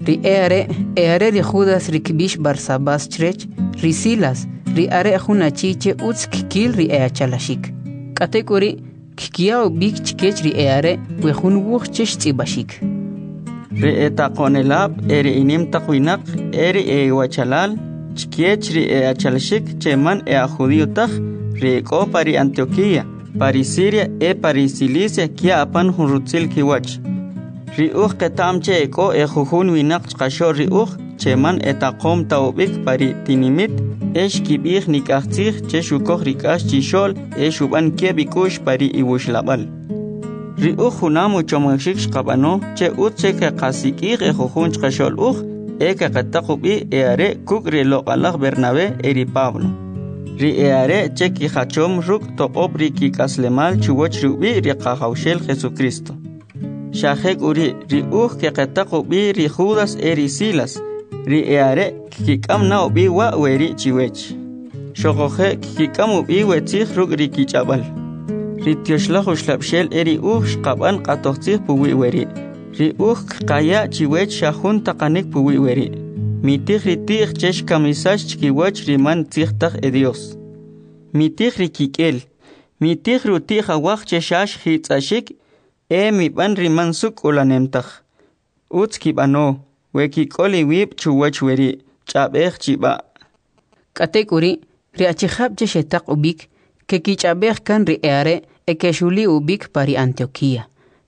Ri eare ri Judas rikbish Barsabas chrech, ri Silas, ri are junachiche utz kikil ri eachalashik. Katekuri kikiao bik chikech ri eare wejun wuch chesh tzibashik. Ri etaqonelab eri inim taqwinak eri ewachalal chikech ri eachalashik cheman judío taj ri eko pari Antioquía, pari Siria pari Cilicia kia apan junrutzil kiwach. Ri ketamche eko jujun winak chqasho ri cheman etaqom taubik pari tinimit kibih nikachtzig che shukoj rikash chishol shuban kebikush pari iwushlabal. Ri junamu chomashik shqabano che utche ke qasikig jujun chqashol ke qataqubi eare kuk ri loqalag Bernabé eri Pablo. Ri eare che ki hachom ruk toqob ri kikaslemal chuwoch rubi ri qahawshel Jesucristo. Shahek uri ri ke qataqubi ri Judas eri Silas. Ri eare kikam na ubi wa weri chiwech. Shogoje kikam ubi wetzig ruk ri kichabal. Ri tioshlach ushlabshel eri shqaban qatoxtzig puwi weri. Ri kaya chiwech shahun taqanik puwi weri. Mitig ri tig chesh kamisash chkiwach riman tzigtag Dios. Mitig ri kikel. Mitig rutig awach cheshash hitzashik mi ban riman suk ulanemtag. Utz kibano. Weki koli wib chuwach weri, chabech chiba. Katekuri, ri achihab jeshetak ubik, ke kichabech kan ri eare, shuli ubik pari Antioquía.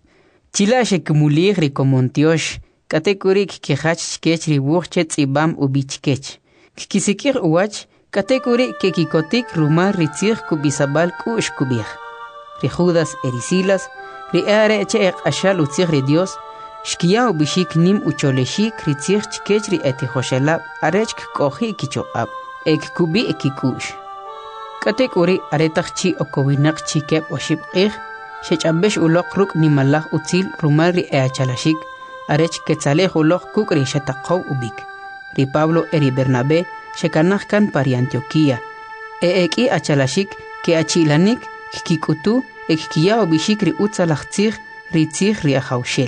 Chila shekumulig ri komontiosh, katekuri kikihach chkech ri wuchchet ibam ubichkech. Kikisikir uwach, katekuri ke kikotik rumar ri tzig kubisabal kush kubich. Ri Judas erisilas, ri eare che ashal utzig ri Dios, Shkiya bishik nim ucholeshik ritzich chkechri etihoshelab arechk kohi kichoab kubi ekikush. Katek uri aretachchi okowinak chikep oshib shechabesh ulok ruk nimalach utzil rumari eachalashik arech ketzalej ulok kukri shetaqaw ubik. Ri Pablo eri Bernabé shekanach kan pari Antioquía. Eki achalashik ke achilanik kikutu kiya bishik ri utzalachtzich ritzich ri ahawshel.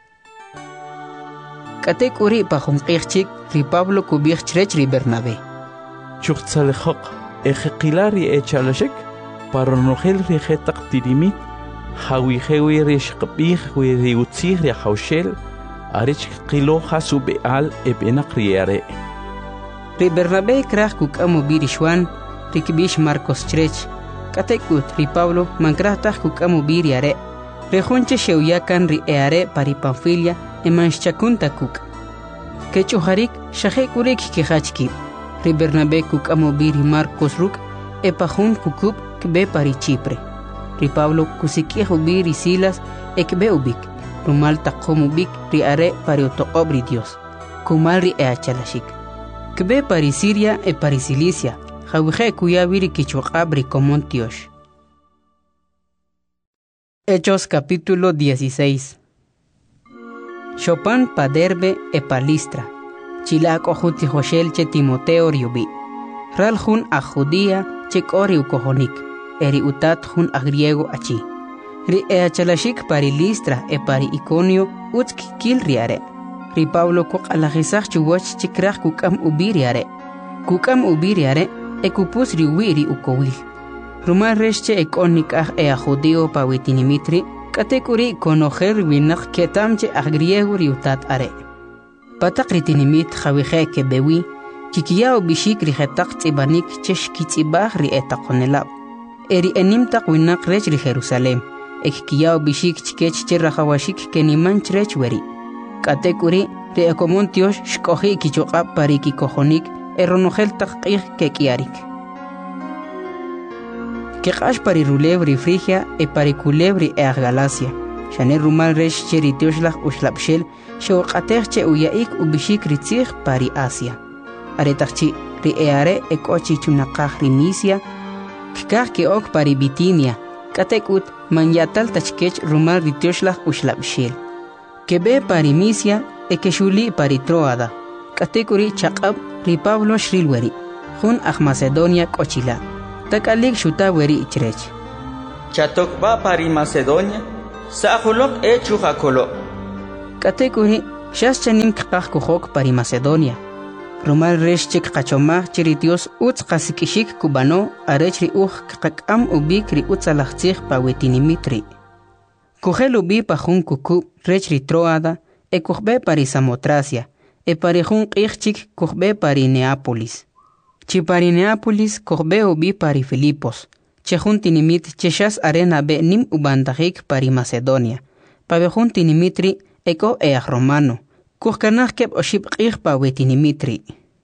Katek uri pajunqirchik ri Pablo kubich chrech ri Bernabé. Chuchtzalejok ejekilari echalashik paronogel ri jetaq tirimit hawijewi ri shqbih ri utzih ri hawshel arich qilo hasu beal ebenak riare. Ri Bernabé krach kukamu birishwan ri kibish Marcos chrech. Katekut ri Pablo mankrach taj kukamu biriare. Ri junche sheuyakan ri eare pari Panfilia emanshchakunta kuk. Kechuharik shahekurik kihachki. Ri Bernabé kuk amobiri Marcos ruk epahun kukub kbe pari Chipre. Ri Pablo kusikihu biri Silas ekbe ubik. Rumal taqom ubik ri are pari otoqobri Dios. Kumal ri eachalashik. Kbe pari Siria pari Cilicia. Jawije kuyabiri kichuqabri komontiosh. Hechos capítulo 16. Chopin paderbe Palistra. Chilak ojuti Joshel che Timoteo riubi. Raljun a Judía che kori ukohonik. Eri utat jun a griego achi. Ri eachalashik pari Listra pari Iconio utsk kil riare. Ri Pablo kok alajisach chuwach chikrach kukam ubiriare. Kukam ubiriare kupus riuwi ukowil. Rumar resche ekonik a judío pawitinimitri. Katekuri konojer winak ketamche a griego riutat are. Patakritinimit jawije ke bewi, kikiao bishik rijetak tibanik chesh kitibah ri etaqonelab. Eri enimtak winak rech ri Jerusalem, kikiao bishik chikech cherrahawashik keniman chrech weri. Katekuri ri ekomontiosh shkohi kichokab pariki kohonik eronogel takqih ke kiarik. Keqash pari rulebri Frigia pari culebri Galacia. Shane rumal resh cheritioshlah ushlabshel shewqatech uyaik ubishik ritzig pari Asia. Aretachchi ri eare ekochi chunaqaj ri Misia. Kikaj ke ok pari Bitinia. Katekut manyatal tachkech rumal ritioshlah ushlabshel. Kebe pari Misia ekeshuli pari Troada. Katekuri chaqab ri Pablo shrilweri. Jun Macedonia kochila. Takalik shuta weri ichrech. Chatokba pari Macedonia, sahulok chujacolo. Katekuri Shas chanim kqaq kuhok pari Macedonia. Rumal resh chik qachomaj chiri Dios utz qasikishik kubano arech ri qaqam ubik ri utzalajtzij pa wetinimitri. Kuhel ubi pa jun kuku rech ri Troada e kuhbe pari Samotracia e pari jun qijchik kuhbe pari Neápolis. Chi pari Neápolis kuhbe ubi pari Filipos. Che jun tinimit che shas arena be nim ubandajik pari Macedonia. Pa be jun tinimitri eko eaj romano. Kuhkanaj keb oshib qij pa wetinimitri.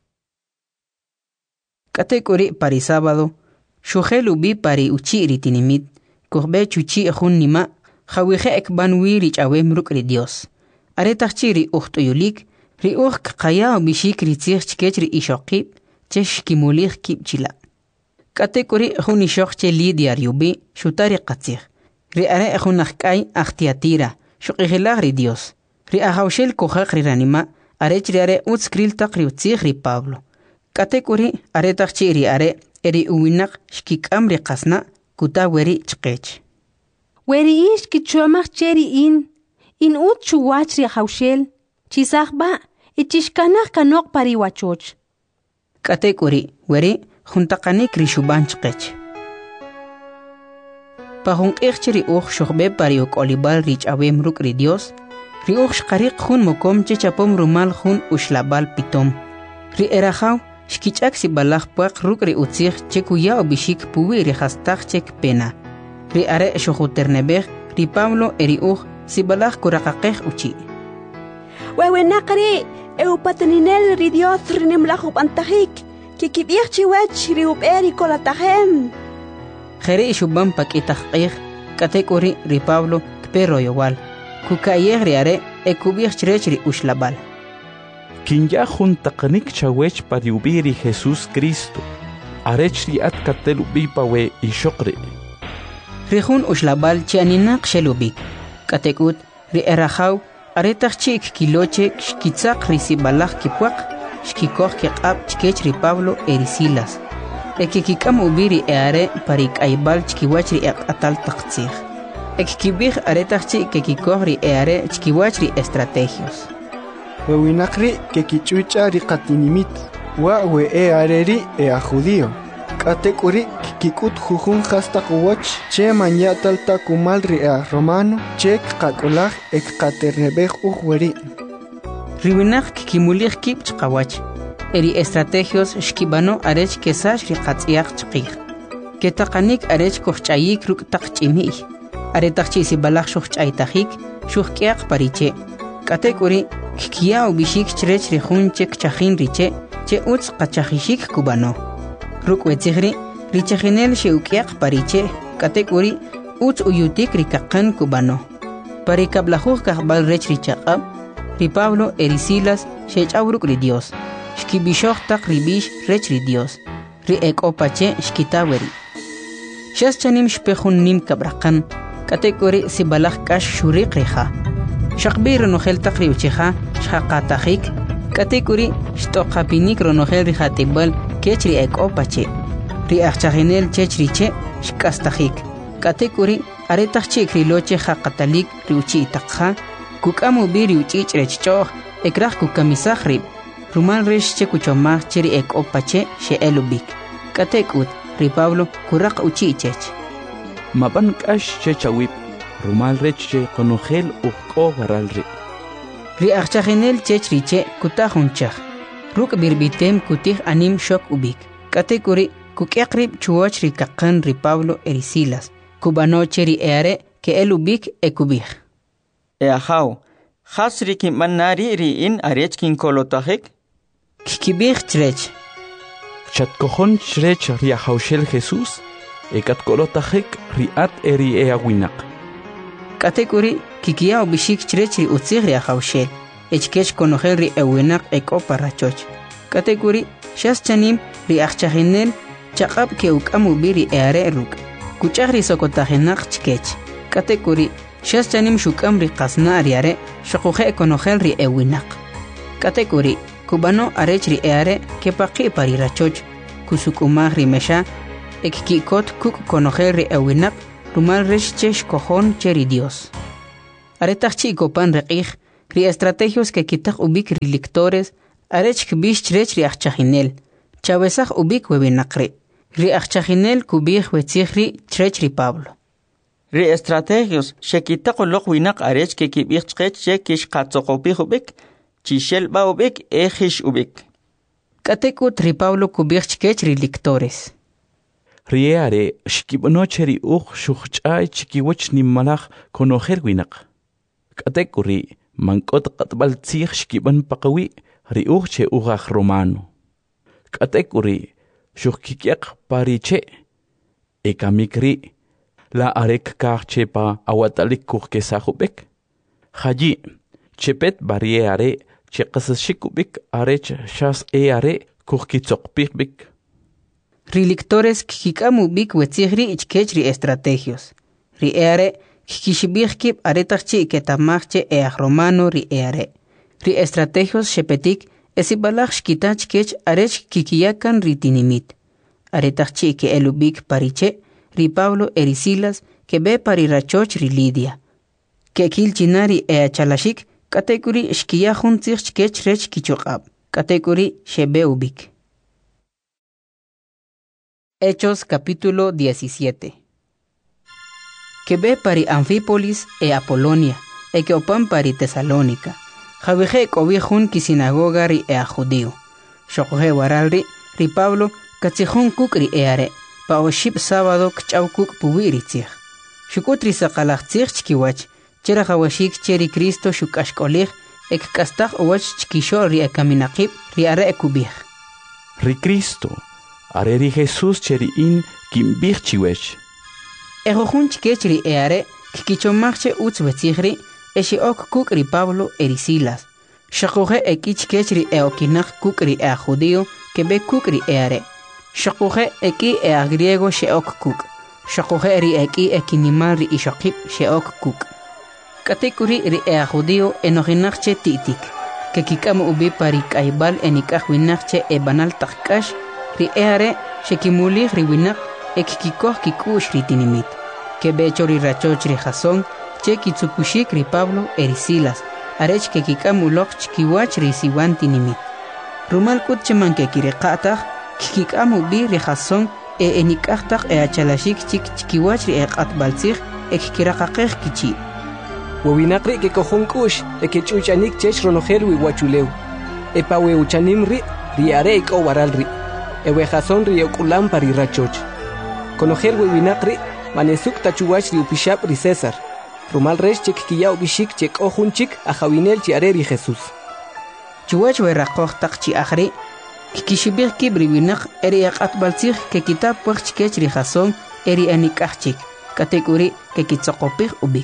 Katekuri pari sábado, shujel ubi pari uchiri tinimit, kuhbe chuchi ejun nima, jawije ekban wiri chawem rukri Dios. Aretaj chiri uhtuyulik, ri qaya ubishik ritzich chkechri ishokib, chesh kimulich kib chila. Katekuri ejun ishok che lidiar yubi, shutari qatzich. Ri are ejun akkai achtiatira, shuqijilag ri Dios. Ri ahawshel kuhaq ri ranima, arech ri are utskril taqri utzich ri Pablo. Katekuri aretaj chiri are eri uwinak shkikam ri qasna kuta weri chqech. Weri ish kichomach cheri in ut chuwach ri hawshel, chisakba ichishkanach kanok pari wachoch. Katekuri weri juntaqanik ri shuban chqech. Pahun ichri shukbe pari olibal rich awem ruk ri Dios, ri shqariq jun mokom chechapom rumal jun ushlabal pitom. Ri erajaw shkichak si balaj puak ruk ri utzich chekuya obishik puwi ri hastaq chek pena. Ri are shojuternebej ri Pablo eri si balaj kurakaqej uchi. Wewenakri eupateninel ri Dios rinemlajub antajik, kikibich chiwech ri uberi kolatajem. Jere ishuban pakitajqej, katekuri ri Pablo kpero yowal. Kukayej ri are ekubich chrech ri ushlabal. Kinya juntaqanik chawech pariubiri Jesús Cristo. Arech ri at katelubi pawe ishokri. Rihun ushlabal chianinak shelubik. Katekut ri erajaw aretach chik kiloche shkitzaq ri sibalaj kipuaq shkikoh kiqab chkech ri Pablo eri Silas. Ekikikam ubiri eare parik aibal chkiwach ri atal taqtzij. Ekikibij aretach chik kikikoh ri eare chkiwach ri estrategios. Wewinakri que kichucha ri qatinimit wa we areri a judío katekuri kikut jujun hasta kuwach che manyatal takumal ri a romano che qakulaj ek qaternebej uweri riwinak kimulich kip chqawach eri estrategios shkibano arech kesash ri qatsiaq chqij ketaqanik arech kohchayik ruk taqchimi aretaqchi si balaj shuchaytajik shuqqiaq pariche katekuri Kia ubishik chrech ri jun chek chajin riche che utz qachajishik kubano. Ruk wetzigri richajinel sheukiaq pariche katekuri utz uyutik rikaqan kubano. Parikablajuj kahbal rech richaqab ri Pablo eri Silas shechawruk ri Dios. Shkibishoj taq ribish rech ri Dios. Ri ekopache shkitaweri. Shas chanim shpejun nim kabraqan katekuri sibalaj kash shuriq riha. Shaqbir ronohel taqri uchiha shaqatajik katekuri shtoqapinik ronohel rihatibal kechri ekopache ri achchaginel chechriche shkastajik katekuri aretachik riloche haqatalik riuchi taqha kukamu biri uchich rechchoh ekraj kukamisaj rib rumal resh chekuchomaj cheri ekopache sheelubik katekut ri Pablo kuraq uchichech Maban kash chechawip Rumal reche konogel uqo garalri. Ri achchaginel chechriche kutajunchaj. Ruk birbitem kutij anim shok ubik. Katekuri kukiakrib chuoch ri kaqan ri Pablo eri Silas. Kubano cheri eare ke el ubik ekubij. Eajaw, hasri kimanari ri in arech kin kolotajik? Kikibij chrech. Chatkojon chrech ri ahawshel Jesús, ekat kolotajik ri at eri eawinak. Katekuri kikia ubishik chrech ri utzig ri ahawshel. Echkech konogel ri ewinak ekopa rachoch. Katekuri shas chanim ri achchaginel chaqab ke ukamu biri eare ruk. Kuchag ri sokotajinak chkech. Katekuri shas chanim shukam ri qasna ariare shaquje konogel ri ewinak. Katekuri kubano arech ri eare ke paqi pari rachoch. Kusukumag ri mesha ekkikot kuk konogel ri ewinak rumal resh chesh kojon cheri Dios. Aretach chiko pan reqij ri estrategios que kitaq ubik ri lectores, arech kbish chrech ri achajinel, chawesaj ubik webinaqri, ri achajinel kubij wetzihri chrech ri Pablo. Ri estrategios shekitaq uloq winaq arech que kibij chqech che kish qatzokopij ubik, chishel ba ubik ejish ubik. Katekut ri Pablo kubij chkech ri lectores. Riare shkibonoche ri shuch'ay chikiwach nimmalaj konojer winaq. Katekuri mankot qatbal tzij shkiban paqawi ri che ugaj romano. Katekuri shukkikyaq pariche ekamikri la arek kachche pa awatalik kukesajubek. Haji chepet barriere cheqasashikubik arech shas are kukitzokpikbik. Ri lectores kikikamu bik wetzihri ichkech ri estrategios. Ri eare kikishibijkib aretachchi ketamachche romano ri eare. Ri estrategios shepetik esibalaj shkitach kech arech kikiyakan ri tinimit. Aretachchi ke elubik pariche ri Pablo erisilas que be parirachoch ri Lidia. Que kilchinari chalashik katekuri shkiyahun tzich kech rech kichokab. Katekuri shebe ubik. Hechos capítulo 17. Que ve pari Anfípolis Apolonia, que opan pari Tesalónica. Javije kobijun ki sinagoga ri judío. Shokoje waralri ri Pablo katzijun kuk ri eare, pa oship sábado kchaw kuk puwiri tzij. Shukutri sakalaj tzij chkiwach, chera jawashik cheri Cristo shukashkolij, ek kastaj owach chkisho ri kaminakib ri are kubij. Ri Cristo. Areri Jesús cheri in kimbich chiwech. Ejojun chkech ri eare kikichomachche utzwetzihri eshi ok kuk ri Pablo erisilas. Shakoje eki chkech ri eokinach kuk ri judío que be kuk ri eare. Shakoje eki griego she ok kuk. Shakoje ri eki ekinimal ri ishokip she ok kuk. Katekuri ri judío enojinachche titik. Que kikam ubi pari kaibal enikajwinachche banal takkash. Ri eare shekimulih ri winak ekikikoh kikush ri tinimit. Que becho ri rachoch ri Jasón che kitsukushik ri Pablo erisilas. Arech que kikamulok chkiwach ri siwan tinimit. Rumal kut cheman que kireqatah kikikamu bi ri Jasón enikahtak achalashik chik chkiwach ri eqatbaltzig ekkirakaqej kichi. Wawinakri que kohon kush ekichuchanik chech ronojer wi wachuleu. Epawe uchanim ri are iko waralri. Ewe Jasón ri okulam pari rachoch. Conojer webinakri manesuk tachuwach ri upishap ri César. Rumal resh chek kiya ubishik chek ohun chik ajawinel chi areri Jesús. Chuwach weraqoj tak chi ajri kikishibir kibri winak eri aqatbaltzig que kitab puech chikech ri Jasón eri anikachik. Katekuri que kitzokopig ubik.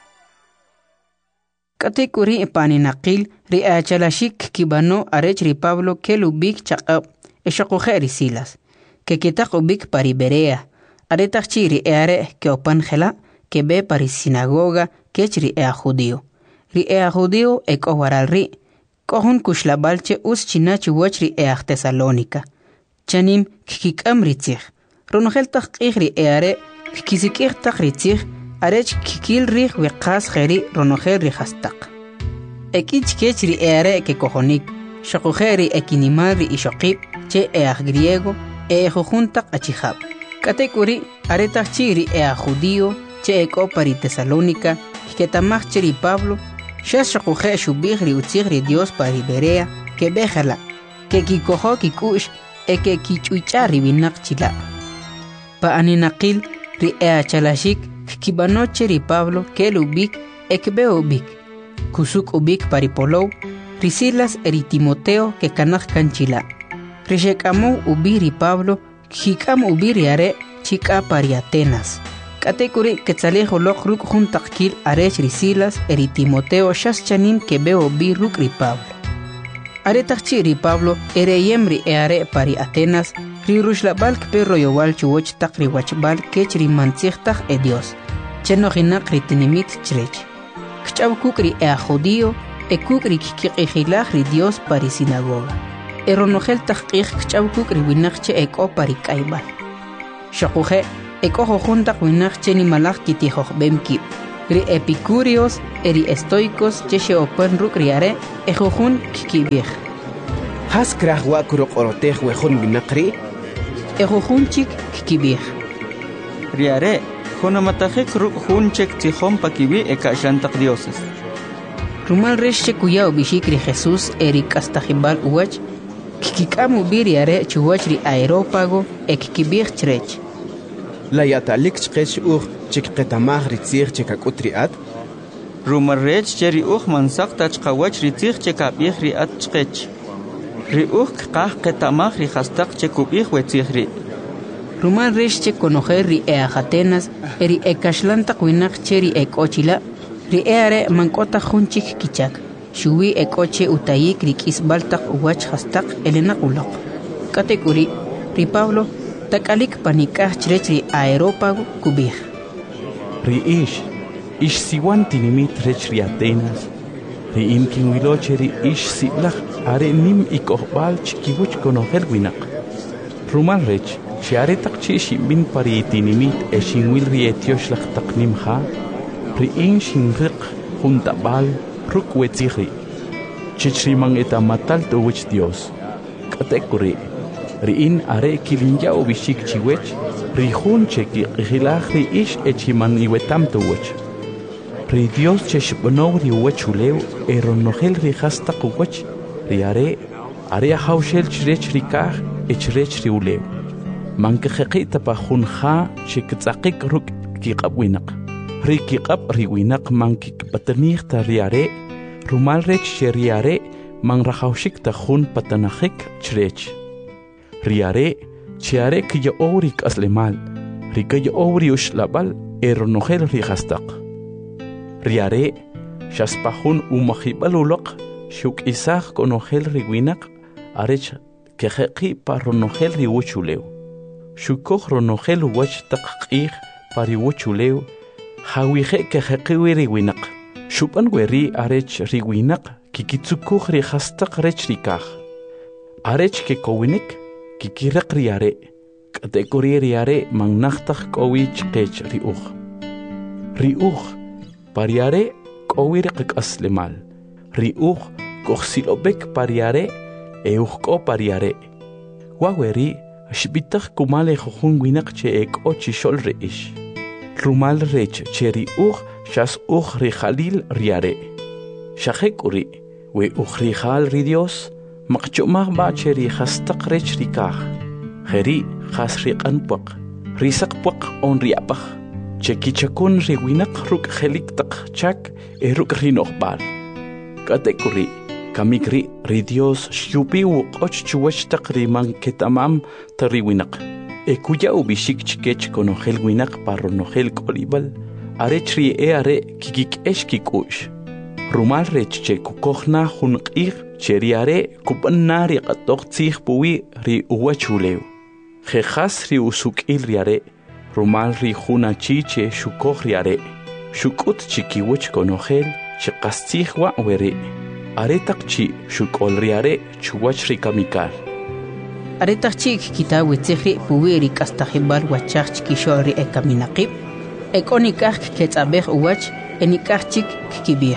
Katekuri paninaqil ri achalashik kibano arech ri Pablo kelubik chaqab. Eshokoje erisilas, que kitaq ubik pari Berea, aretach chiri eare que opan gela, que be pari sinagoga, que chiri judío. Ri judío eko waralri, kohun kushlabalche us chinachi wachri Tesalónica. Chanim kikikam ritzig, ronogeltach ri eare, kikisikirtach ritzig, arech kikil rig wiqas geri ronogel rigastak. Ekich kechri eare que kohonik, shokojeri ekinimari ishokib, che griego jujuntak achihab. Katekuri aretach chiri judío che eko pari Tesalónica que tamach chiri Pablo shas shokuje shubigri utzigri Dios pari Berea que bejala que kikojo kikush que kichuichari binak chila. Pa aninaqil ri chalashik kibano chiri Pablo que lubik ekbe ubik kusuk ubik pari Polou risilas eri Timoteo que kanach kanchila. Rishekamu ubiri Pablo, kikam ubiri are, chika pari Atenas. Katekuri ketzalejo lok ruk juntakil arech risilas eri Timoteo shas chanim que veo bi ruk ri Pablo. Aretachchi ri Pablo ere yemri are pari Atenas, ri rushlabalk perro yowal chuwoch tak ri wachbal kech ri mantzigtach Dios. Chenojinak ri tinimit chrech. Kchaw kukri judío, kukri kikikijilach ri Dios pari sinagoga. Eronogel tahqiq kchaw kukri winachche eko pari kaibal. Shokuje eko jojuntak winachche ni malak kitijoj bemkib. ri epicúreos eri estoicos cheche open ruk riare ejojun kikibij. Has krah wa kurok orotej wejun winakri? Ejojun chik kikibij. Riare, jonomatajek ruk junchek tijón pakibi ekashantak dioses. Rumal resche kuyao bishikri Jesús eri kastajibal uwach, kikikamu biriare chuwachri aerópago ekikibij chrech. La yatalik chkech chik ketamah ritzir chekakut Rumar rech cheri mansak tachkawach ritzir chekabij riat chkech. Kah ketamah rihastak chekubij wetzir ri. Rumal resche konojer ri eajatenas eri ekashlantak winak cheri ekochila, ri eare mankota junchik kichak. Shuwi ekoche utayik rikisbaltak uwach hastak elena ulok. Katekuri, ri Pablo, takalik panikah chrech ri aerópago kubij. Ri ish siwan tinimit rech ri Atenas, ri inkinwiloche ri ish siblach are nim ikohbal chikibuch konogel winak. Rumal rech, si are tak chi shimbin pari tinimit e shinwil ri etiosh taknim ha, ri shinrik juntabal ruk wetziri. Chichrimang etamatal tuwich Dios. Katekuri, ri are kilinja ubishik chiwech, ri junche ki gilach ri ish echiman iwetam tuwich. Ri Dios cheshbno ri wechuleu eronogel ri hastak uwech, ri are haushel chrech rikah echrech ri uleu. Mankejekita pa junja chiktzakik ruk kiqabwinak. Ri kiqab ri winak mankik patanir ta ri are, rumal rech cheriare mangrahaushik ta jun patanajik chrech. Riare chiare kiyo orik aslemal, rikayo ori ushlabal eronogel ri hastak. Riare shaspahun umahibalulok shuk isach konogel ri winak arech kejeki paronogel ri wuchuleu. Shukoj ronogel wach takqih pari wuchuleu, hawije kejeki ri winak. Shupan weri arech ri winak kikitsukuj ri hastak rech rikaj. Arech ke kowinik kikirak riare, katekori riare mangnachtak kowich kech riuj. Riuj pariare kowirek aslemal. Riuj kohsilobek pariare euko pariare. Waweri shbitak kumale jojun winak che ek ochishol reish. Rumal rech che riuj shas uj rijalil riare. Shajekuri we uj rijal ri Dios. Maqchumah bache ri hastak rech rikah. Heri has riqan puak. Risak puak on riapah. Chekichakun ri winak ruk helik tak chak ruk rinohbal. Katekuri kamikri ri Dios shupi wuqoch chuwach tak ri man ketamam tari winak. Kuya ubishik chikech konogel winak paronogel kolibal. Arech ri are kikik kikush. Rumal rech che kukohna junqir cheriare kupanari qatok tsih puwi ri uwachuleu. Jejas ri usukil riare, rumal ri juna chiche shukoj riare. Shukut chikiwich konogel chiqastih wa were. Aretak chi shukol riare chuwach ri kamikal. Aretak chi kitawi tsihri puwi ri kastajibal wachach chikishol ri ekaminaqib. Ekonikaj ketzabej uwach enikaj chik kikibij.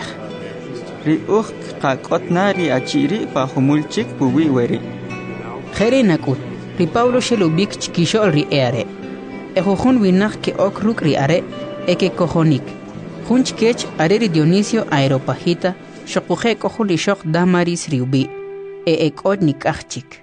Ri kakotna ri achiri pa humulchik puwi weri. Jere nakut, ri Pablo shelubik chikishol ri eare. Ejojun winak ke okruk ri are, eke kojonik. Junch kech are ri Dionisio Aeropagita, shokuje kohul li shok damaris ri ubi, ekot nikachik.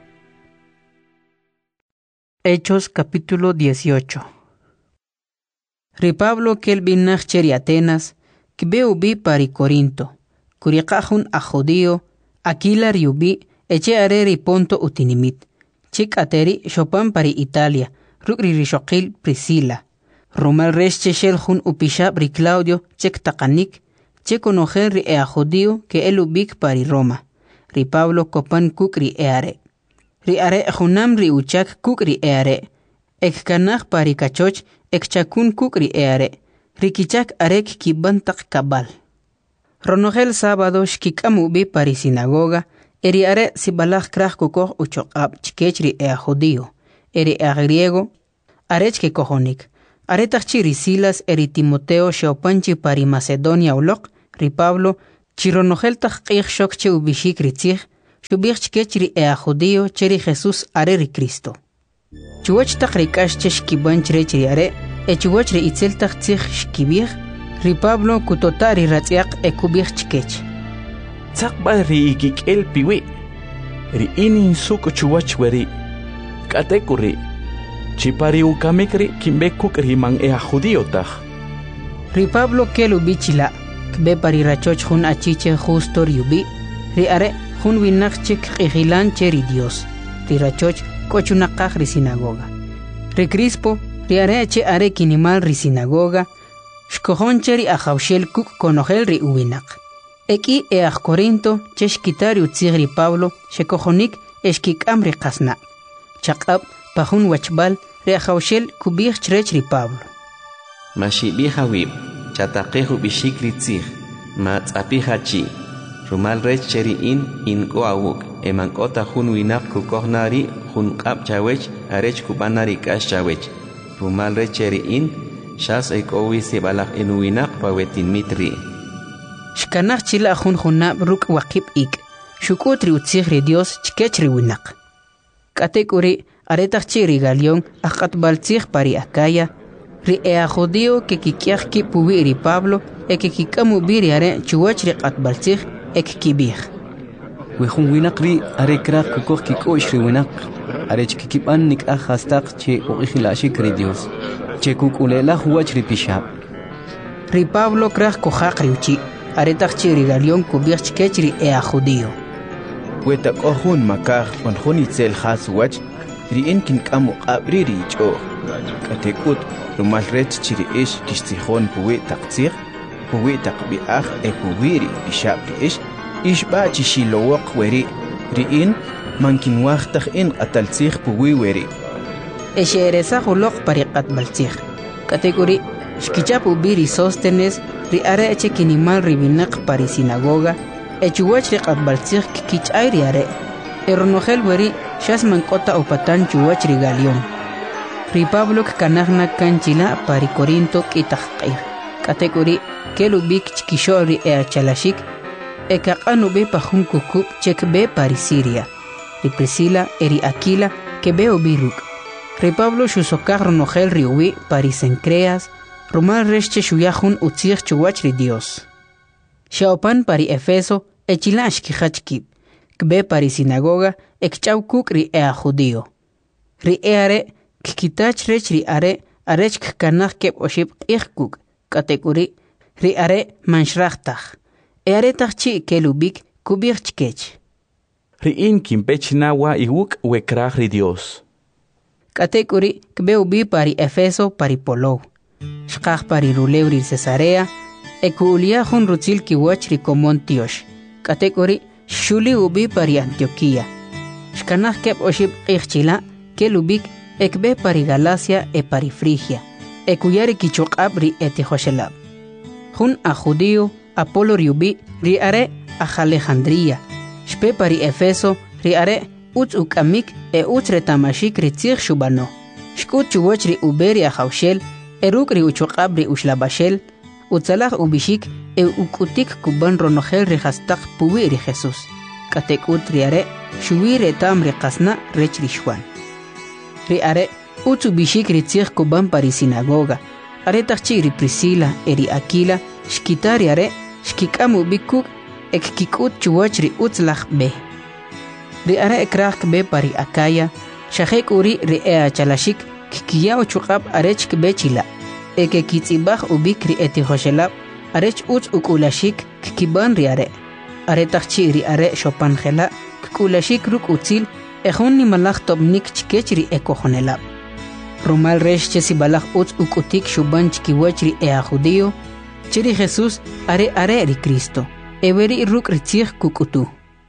Hechos capítulo 18. Ri Pablo kel binach cheri Atenas, kbe ubi pari Corinto. Kuriqahun a judío, Aquila riubi, eche areri ponto utinimit. Chik ateri shopan pari Italia, rukri rishokil Priscila. Rumal resche shelhun upishab ri Claudio, chek takanik, chek onojer ri a judío que el ubik pari Roma. Ri Pablo kopan kuk ri eare. Ri are junam ri uchak kuk ri eare. Ek kanach pari kachoch, ek chakun kuk ri eare. Rikichak arek kibantak kabal. Ronogel sábado shkikamu bi pari sinagoga, eri are sibalach krach kukoh uchokab chikechri a judío, eri a griego, arech ke kohonik. Aretachchi ri Silas eri Timoteo xeopanchi pari Macedonia uloq, ri Pablo, chironojeltaj q'ij xokche ubixik ri tzij, xubij chkech ri ea judío cheri Jesús are ri Cristo. Chuwach taq ri k'ax che xkibanch rech ri are, chuwach ri itzeltaj tzij xkibij, ri Pablo kutota ri ratz'iaq kubij chkech. Tzaqba ri ikik'el piwi, ri inin suk chuwach weri, k'ateku ri, chipari ukamik ri kimbekuk ri man ea judío taj. Ri Pablo kel ubi chila, kbe pari rachoch jun achiche justo ri ubi, ri are jun winak chik q'ijilan che ri Dios, ri rachoch kochunaqaj ri sinagoga. Ri Crispo, ri are che are kinimal ri sinagoga, xkojon che ri ajawxel kuk konojel ri uwinak. Eki eaj Corinto che xkitar utzig ri Pablo xekojonik exkik'am ri qasna. Chaq'ab pajun wachbal ri ajawxel kubij chrech ri Pablo. Mashibij awib, chataqej ubixik ri tzij, matz'apij achi, rumal rech cheri in go awuk, emank'ota jun winaq kukojnari jun q'ab chawech arech kubanari k'ax chawech. Rumal rech cheri xas ek'owi sibalaj winaq pawetin mitri. Xkanaj chila jun junab ruk' waqib ik, xuk'ut ri utzij ri Dios chkech ri winaq. K'atek uri aretaqchi ri Galión ajq'atb'al tzij pari Acaya, ri ea judío que kikyaj kipuwi ri Pablo que kik'am ubi ri are chuwach ri q'atb'al tzij kibij. Wejun winaq ri are kraj kukoj kik'u'x ri winaq, are chkikib'an nik'aj hastaq che uq'ijila'xik ri Dios, che kuk'ulelaj wach ri pixab. Ri Pablo kraj kojaq ri uchi, aretaqchi ri Galión kubij chkech ri ea judío. Wetak'ojun makaj onjun itzel jas wach, ri kink'am uq'ab' ri ich'oj. K'atek'ut rumal rech chiri ix kixtzijon puwi taq tzij, puwi taq b'i'aj puwi ri pixab ri ixb'a' chixilowoq weri, ri mankinwaj taj q'atal tzij puwi weri. Exeresaj uloq pari q'atb'al tzij. K'atek uri xkichap ubi ri Sóstenes, ri are eche kinimal ri winaq pari sinagoga, chuwach ri q'atb'al tzij kich'ay ri are. Ronojel weri xas mank'ota upatan chuwach ri Galión. Ri Pablo kkanajna kanchila pari Corinto k'itaj q'ij. K'atek uri kel ubik chkixo ri ea chalashik, kaq'an ubi pajun kukub chekbe pari Siria. Ri Priscila eri Aquila kebe ubi ruk'. Ri Pablo xusokaj ronojel ri ubi pari Cencreas, rumal rex che xuyajun utzij chuwach ri Dios. Xaopan pari Efeso chila xkijach kib, kbe pari sinagoga kch'aw kuk ri ea judío. Ri eare kkitach rech ri are arech kkanaj keb oxib q'ij kuk, k'atek uri ri are manxrajtaj. Earetaj chi kel ubik kubij chkech. Ri kimpech nawa iwuk wekraj ri Dios. K'atek uri kbe ubi pari Efeso pari Polou. Xqaj pari rulew ri Cesarea, ku'ulya jun rutzil kiwach ri komon tiox. K'atek uri xuli ubi pari Antioquía. Xkanaj keb oxib q'ij chila kel ubik ekbe pari Galacia pari Frigia, kuyari kichoq'ab ri Tijoxelab. Jun a judío Apolo ri ubi ri are aj Alejandría, xpe pari Efeso ri are utz uk'amik utz retamashik ri tzij xubano. Xk'ut chuwach ri uberi ajawxel, ruk' ri uchoq'ab ri uxlabaxel, utzalaj ubixik uk'utik kuban ronojel ri hastaq puwi ri Jesús. K'atek'ut ri are xuwi retam ri qasna rech ri Xuan. Ri are utz ubixik ri tzij kuban pari sinagoga. Aretaqchi ri Priscila eri Aquila xkitar ri are xkik'am ubi kuk kik'ut chuwach ri utzlaj be. Ri are kraj kbe pari Acaya, xajek uri ri ea chalashik kiyaw chuq'ab arech kbe chila. Kitzibaj ubik ri Tijoxelab arech utz uk'ulashik kiban ri are. Aretaqchi ri are xopanjela k'ulashik ruk' utzil jun nimalaj tobnik chkech ri kojonelab. Rumal rex che sibalaj utz uk'utik xuban chkiwach ri ea judío, chiri Jesús are ri Cristo, eweri ruk' ri tzij kuk'utu.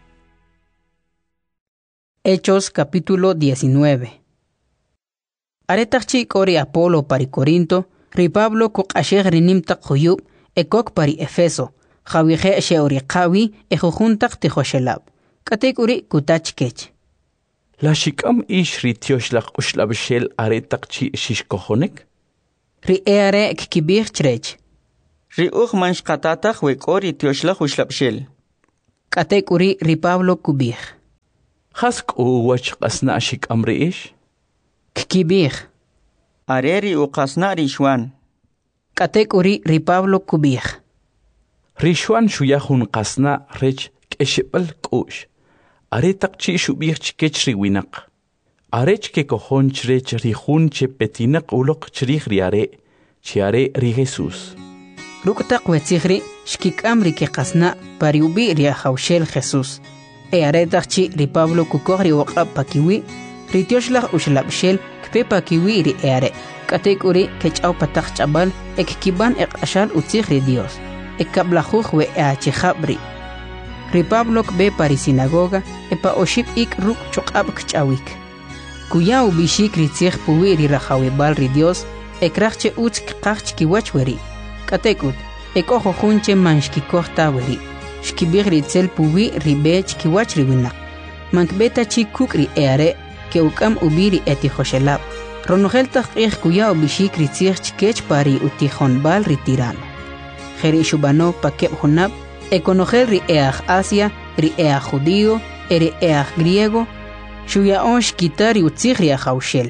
Hechos capítulo 19. Aretaqchi k'ori Apolo pari Corinto, ri Pablo kuq'axej ri nimtaq juyub ekok pari Efeso, jawije xe'ori qawi jujuntaq Tijoxelab. K'atek uri kutach kech. La xik'am ix ri tioxlaq uxlabxel aretaqchi xixkojonek? ri eare kibir chrech. Ri manch katatach wekori tioshla ushlapshel. Katekuri ri Pablo kubir. Hask uwach qasna shik amriish? Kibir. Areri uqasna rishwan. Katekuri ri Pablo kubir. Rishwan shuyahun qasna rech keshibal kush. Are takchi shubir chkech riwinak. Arech ke kohon chrech rihun che petinak ulok chrich riare. Chiare ri Jesus. Ruktak wetzigri shkik amri ke qasna pariubi ri haushel Jesus. Are takchi ri Pablo kukori waqab pakiwi. Ri tioshlah ushlabshel kpe pakiwi ri are. Katekuri kechau patak chabal kiban ashal utzigri Dios. Kablajuj we achijabri. Ri Pablo kbe pari sinagoga pa oship ik ruk chokab kchawik. Kuya ubishik ri tzig puwi ri rajawebal ri Dios krachche utz kqach kiwachweri. Katekut ojo junche manshkikoj taweri. Shkibig ri tzel puwi ri bech kiwach ri winak. Mankbeta chi kuk ri eare ke ukam ubiri etijoshelab. Ronogel tajqij kuya ubishik ri tzig chkech pari utijonbal ri tirano. Jeri shubano pakeb hunab ekonogel ri Asia, ri judío, ri griego, shuya onsh kitari utzigri haushel.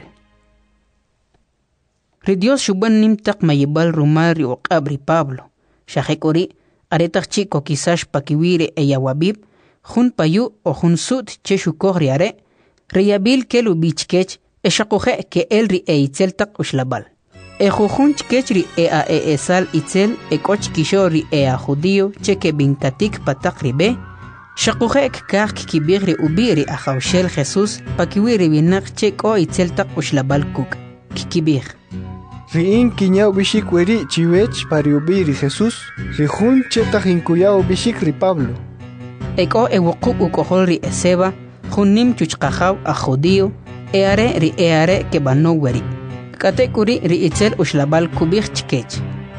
Ri Dios shuban nimtak mayibal rumar ri uqabri Pablo. Shajekori aretach chico kisash pakiwire yawabib, jun payu o jun sut cheshukogri are, riyabil kelu bichkech eshakoje ke el ri itzeltak ushlabal. Ejujun chkechri esal itzel ekoch kishori judío cheke binkatik patakribe shakujek kak kibigri ubiri haushel Jesus pakiwiri binak cheko itzel tak ushlabal kuk kibig. Riin kiñao bishik weri chiwech pariubiri Jesus rijun chetach inkuyao bishik ri Pablo. Eko ewokuk ukohol ri eseba junim chuchkajaw judío eare ke bano weri. Katekuri ri itzel ushlabal kubig chkech.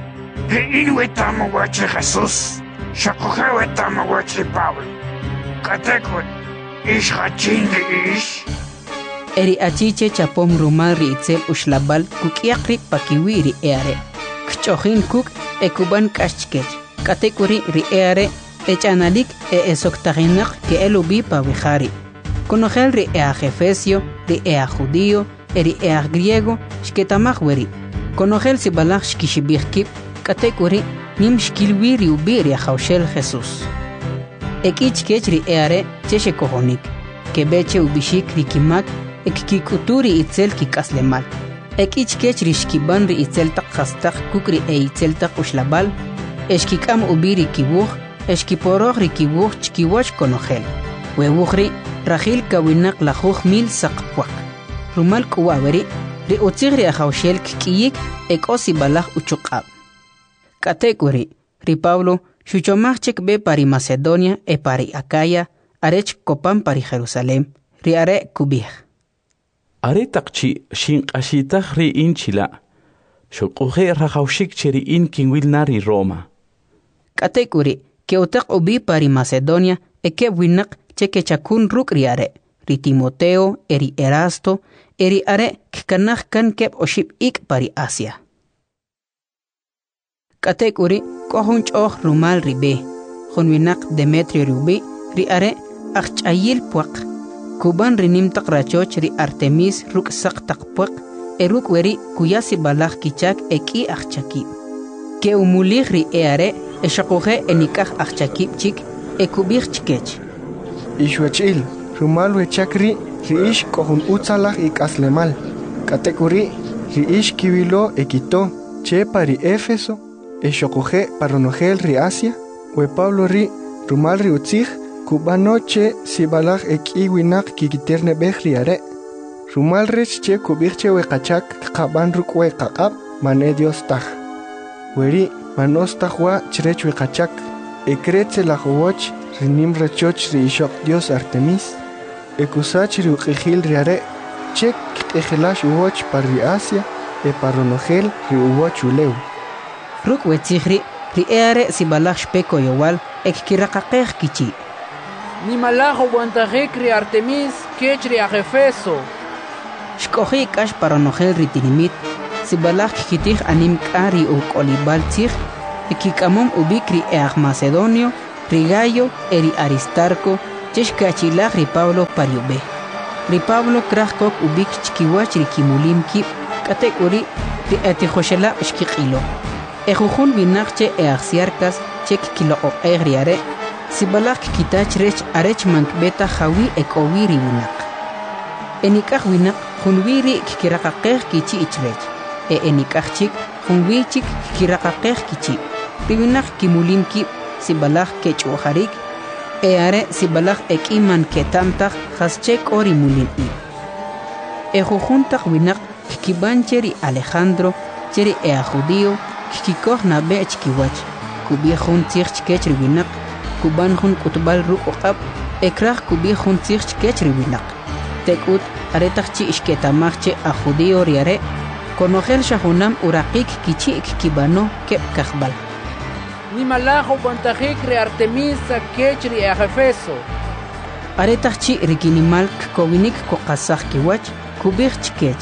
Ri inwetamo wache Jesus. Shakujewetamo wache Pablo. Katekuri ish hachingi ish. Eri achiche chapom rumal ri itzel ushlabal kukiakri pakiwi ri eare. Kchojin kuk ekuban kashchkech. Katekuri ri eare echanalik esoktaginak ke elubi pawihari. Konogel ri jefesio, ri judío, eri griego shketamach weri. Konogel si balach shkishibirkip katekuri nim shkilwiri ubiri haushel Jesus. Ekich kechri eare cheshe kohonik. Kebeche ubishik rikimak ekikuturi itzel kikaslemal. Ekich kechri shkiban ri itzel tak hastak kukri itzel tak ushlabal. Eshkikam ubiri kibuj, eshkiporog ri kibuj chkiwach konogel. Wewujri rajil kawinak lajuj mil sakpwak. Rumal kuwaweri ri utzigri haushel kikiyik ekosi balach uchuqab. Katekuri ri Pablo shuchomachek be pari Macedonia pari Acaya arech kopan pari Jerusalem ri are kubih. Are takchi shinqashitach ri inchila shukuje rajawshik cheri in kinwil nari Roma. Katekuri ke utak ubi pari Macedonia ke winak cheke chakun ruk ri are ri Timoteo eri Erasto eri are kkanach kan kep oship ik pari Asia. Katekuri kohunch rumal ribe, junwinak Demetrio rubi ri are achayil puak. Kuban rinim tak rachoch ri Artemis ruk sak tak puak eruk weri kuyasi balach kichak eki achchaki. Ke umulig ri are eshakoje enikach achchakip chik ekubich chkech. Ishwachil rumal wechakri ri ish kohun utzalach ik aslemal. Katekuri ri ish kiwilo ekito che pari Éfeso eshokoje paronogel ri Asia we Pablo ri rumal ri utzig kubano che sibalach eki winak kikiterne bech ri are. Rumal rech che kubich we kachak kaban rukwe kakab mane Dios taj. Weri manos tajwa chrech we kachak ekretze la jowoch rinim rechoch ri ishok Dios Artemis. Ekusach ri uqijil ri are chek ejelash uwoch par ri Asia paronogel ri uwoch uleu. Ruk wetzigri ri eare si balach shpeko yowal kirakaqej kichi. Ni malajo guantajek ri Artemis kech ri Efeso. Shkoji kash paronogel ri tinimit sibalak kitih anim kari u kolibal tzig, kikamom ubikri each Macedonio, Rigayo, eri Aristarco, cheshkachilak ri Pablo pariube. Ri Pablo krahkok ubik chkiwach ri kimulimki, katek uri ri etijoshela shkikilo. Ejujun binakche eaxiarkas chek kilo o egriare, sibalak kitach rech arech mankbeta jawi ekowi ri winak. Enikaj winak junwiri kikirakakej kichi ichrech. Enikaj chik junwi chik kikirakakej kichi. Riwinak kimulimki sibalak kechuharik. Eare sibalak ekiman ketamtak haschek ori mulin i. Ejujuntak winak kikibancheri Alejandro cheri ea judío kikikoh nabe chkiwach. Kubiejun tzich winak kubanjun kutbal ruqab ekraj kubiejun tzich winak. Tekut aretachchi ishketamachche a judío riare konojel shahunam uraqik kichi kibano kep kahbal. Ni malajo guantajik re Artemisa kechri a Efeso. Aretachchi rikinimal kowinik kokasaj kiwach kubij chkech.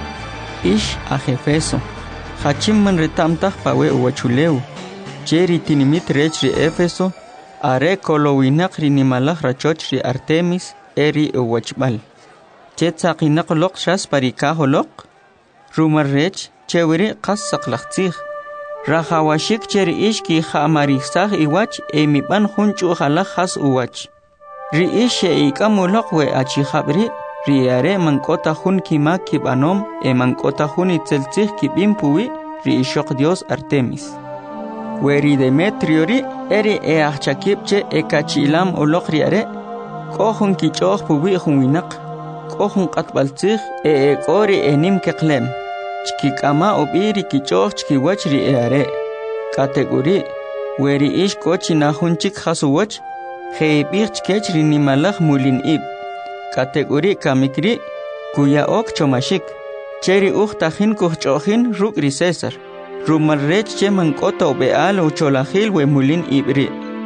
Ish a Efeso. Hachimman retamtaj pawe uwachuleu. Cheri tinimit rech ri Efeso. Are kolowinak rinimalaj rachoch ri Artemis eri uwachbal. Chetzaqinak loq shas parikajo loq. Rumar rech chewiri qassaq laqtzig. Rajawashik cheri ishki jamarisaj iwach emiban junchu jalaj has uwach. Ri ishe ikamuloq we achijabri riare mankota jun kima kibanom mankota jun itzeltzig kibimpuwi ri ishok Dios Artemis. Weri Demetrio ri eri eachakipche ekachilam oloq riare kohun kichoj puwi junwinak. Kohun qatbaltzig ekori enim keqlem. Chkikama obiri kichoj chkiwach ri eare. Kategori weri ish kochina junchik hasuwach jeibich chkech ri nimalaj mulin ib. Kategori kamikri kuya ok chomashik. Cheri tajin kuhchojin ruk ri César. Rumarrech che mankota obeal ucholajil we mulin ibri.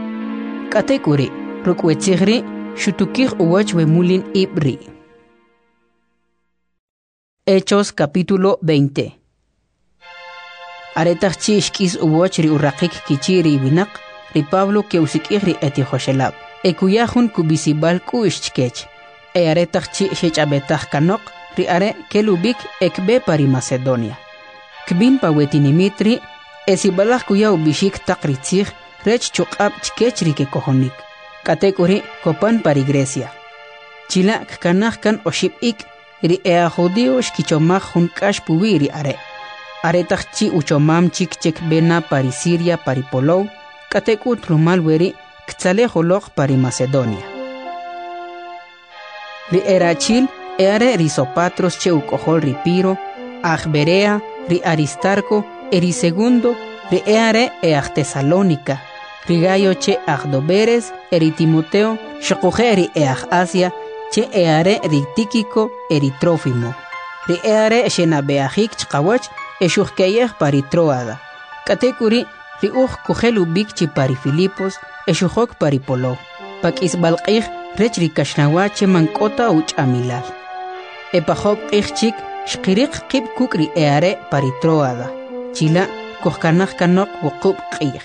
Kategori rukwechigri shutukij uwach we mulin ibri. Hechos capítulo 20. Aretachchi ishkis uwach ri urraqik kichiri winak ri Pablo ke usikiri etijoshelab. Ekuyajun kubisibal kuishchkech. Aretachchi shechabetaj kanok ri are kelubik ekbe pari Macedonia. Kbin pawetinimitri esibalaj kuya ubishik takritzig rech chuqab chkech ri ke kohonik. Katekuri kopan pari Grecia. Chila kanaj kan oshibik ri ea judío shkichomaj jun kash puwi ri are. Aretachchi uchomam chik chek bena pari Siria pari Polou, katekut rumal weri ktzale joloq pari Macedonia. Ri erachil eare ri Sopatros che ukohol ri Piro, Berea, ri Aristarco, eri segundo, ri eare each Tesalónica, ri Gayo che Doberes, eri Timoteo, shokoje ri each Asia, che eare ri Tíquico eri Trófimo. Ri eare shenabeajik chqawach eshuhkeyej pari Troada. Katekuri ri kujelubik chi pari Filipos eshuhok pari Polo. Pakis balqij rech ri kashnawache mankota uch amilal. Epahok ichchik shqirik qib kuk ri eare pari Troada. Chila kuhkanaj kanok wuqub qij.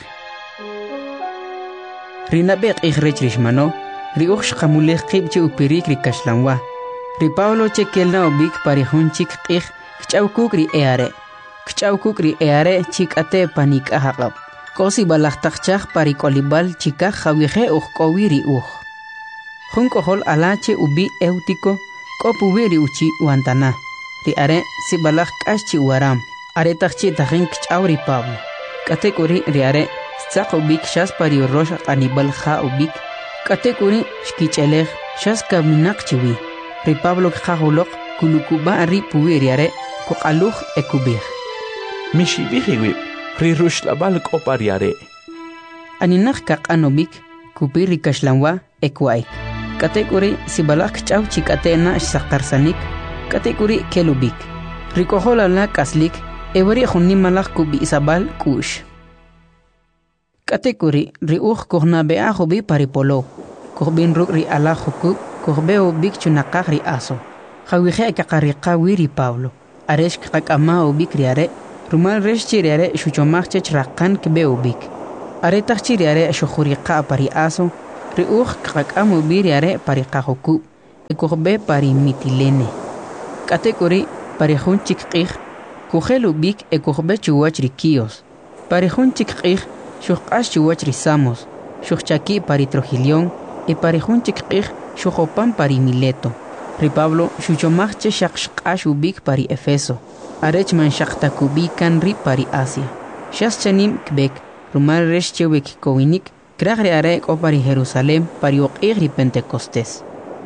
Rinabek rech rishmano ri shqamulej qib che upirik ri kashlanwa. Ri Pablo che kelna obik pari hunchik qij kchawkuk ri eare. Kchawkuk ri eare chikate panik ahaqab. Kosi balajtaqchaj pari kolibal chikaj jawije kowi ri Junkohol alache ubi eutico kopuwi ri uchi wantana. Ri are si balaj kashchi waram. Aretachchi tajin kchaw ri Pablo. Katekuri ri are stzaq ubik shas pari rosh anibal ja ubik. Katekuri shkichelej shas kaminak chiwi. Ri Pablo kjahulok kulukuba ri puwi ri are kuqaluj ekubij. Mishibijiwib ri rushlabal kopariare. Aninaj kaqanobik kupi ri kashlanwa ekwai. Katekuri si balaj kchaw chikatena shsaqarsanik. Katekuri kelubik. Rikohol ala kaslik ewari junimalaj kubi isabal kush. Katekuri ri kohna beajobi pari Polo. Kohbin ruk ri alajukub kohbeo bik chunaqaj ri aso. Jawije ekaqariqa wiri Pablo. aresh kakama ubik riare rumal resh chiriare shuchomach chrakan kbe ubik are tachiriare shukhuriqa pari aso riuch kakam ubiriare pari qahuku ekurbe pari mitilene katekori pari hunchik qih kukhel ubik ekurbe chuwach rikios pari hunchik qih shuqash chuwach risamos shuchaki pari Trojilion e pari hunchik qih shujopan pari Mileto ri Pablo shuchomach shaqshqash ubik pari Efeso arech man shaqtakubikan ri pari Asia shas chanim kbek rumal resh chewek kowinik kragre are o pari Jerusalem pari oqir ri Pentecostés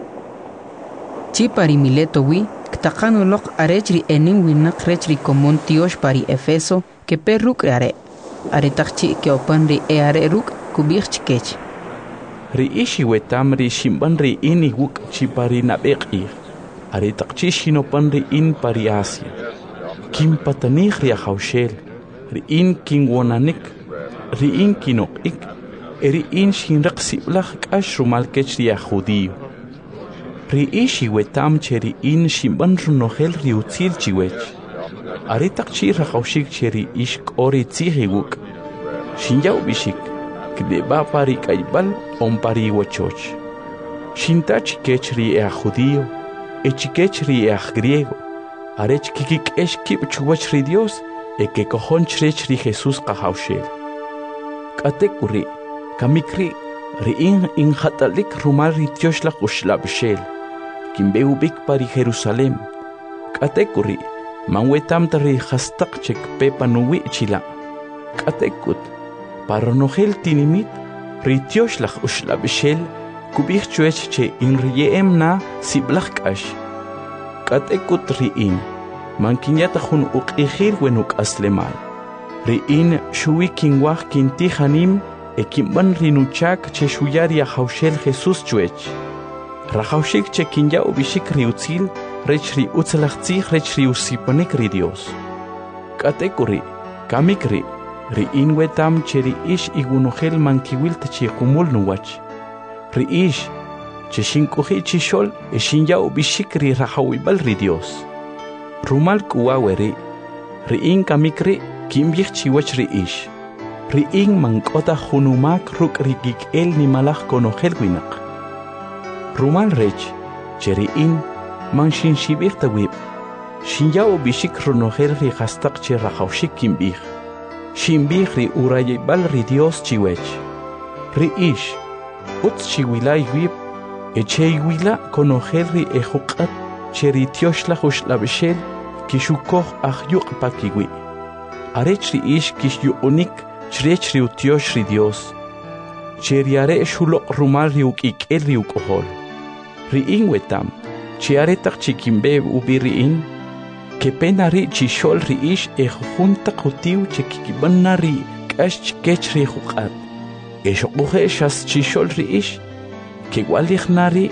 chi pari Mileto wi ktaqanu loq arech ri enim winak rech ri komontiosh pari Efeso ke perruk are taqchi ke opan ri are ruk kubich chkech ri ishi wetam ri shimban ri ini wuk chi pari nabeqi are taqchi shinopan ri in pari Asia kim patanih ri haushel ri in king wonanik ri in kinok eri in shinraq siblaq ashrumal kech ri judío ri ishi wetam cheri in shimban runohel ri utzil chiwech are taqchi ra haushik cheri ishk ori tzihiguk shinjau bishik kdeba pari kaibal on pari wachoch shintach kechri judío echikechri griego arech kikik eshkib chuwach ri Dios que cojon chrech ri Jesús qahaushel katekuri kamikri ri in hatalik rumal ri tioshla ushlabshel kimbeubik pari Jerusalem katekuri manwetam ri khastaq chek pepanuwi chila katekut Paronohel tinimit ritioslach ushlabishel kubich chuech che in riem na siblachkash katekut riin mankinyata hun uqihir wenuk aslemal riin shuwi kinwach kinti hanim ekimban rinuchak che shuyaria haushel Jesus chuech rahaushik che kinya ubishik riutzil rech ri utzlachtzich rech ri usipanik ri Dios katekuri kamikri ri in wetam cheri ish igunohel mankiwil tachi kumul nuwach ri ish che shinkuhi chishol e shinya ubishikri rahawibal ri Dios rumal kuwaweri ri in kamikri kimbich chiwach ri ish ri in mankota hunumak ruk rigik el ni malach konohel winak rumal rech cheri in man shin shibich tawib shinya ubishik runohel ri hastaq che rahawshik kimbich Shimbihri urayibal ri Dios chiwech ri ish utz chiwilay wib echeiwila konogel ri ejuqat cheri tioshla ushlabshel kishukoh ahyuq pakiwi arech ri ish kishyuonik chrech ri utiosh ri Dios cheriare shulo rumal ri ukikel ri ukohol ri inwetam chiare tak chikimbe ubiriin que pena ri chishol ri ish junta qutiu chikibanna ri kash kech ri juqat eshoquje shas chishol ri ish que walighnari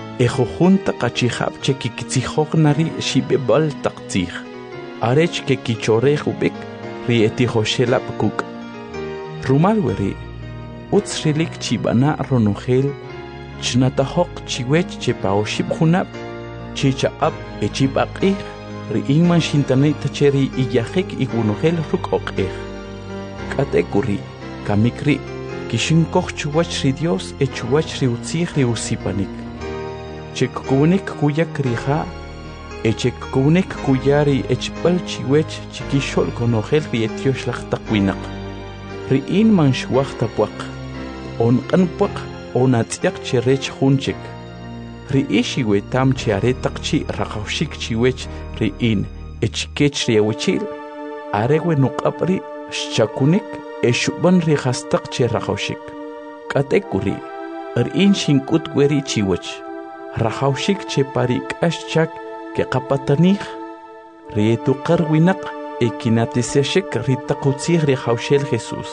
junta qachihab chikitzihoghnari shibebal taqtzih arech que kichore ubek ri etihoshela kuk rumal weri utsrilik chibana ronogel chnatahoq chiwech chepaoshib khunab chichaqab echibaqih ri inman shintanay tacheri iyahik igunohel ruk oqeh katekuri kamikri kishinkoch chuwach ri Dios chuwach ri utzih ri usipanik chekkunik kuyak riha chekkunik kuyari echbal chiwech chikishol konohel ri etioslach taqwinak ri inman shwach tapwaq on qanpaq onatziaq cherech hunchik ri ishi wetam chiare taqchi raqawshik chiwech ri in echkech ri awchil arewe nuqapri shakunik eshuban ri hastaq che raqawshik katekuri in shinkut weri chiwech raqawshik che pari kashchak ke qapatanij ri tuqar winaq ekinatiseshik ri taqutzih ri hawshel Jesus